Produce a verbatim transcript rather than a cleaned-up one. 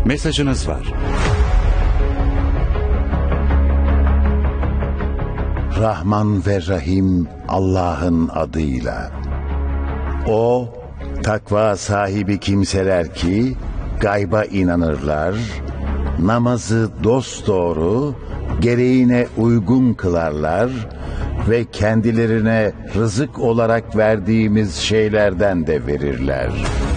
Mesajınız var. Rahman ve Rahim Allah'ın adıyla. O, takva sahibi kimseler ki gayba inanırlar, namazı dosdoğru, gereğine uygun kılarlar ve kendilerine rızık olarak verdiğimiz şeylerden de verirler.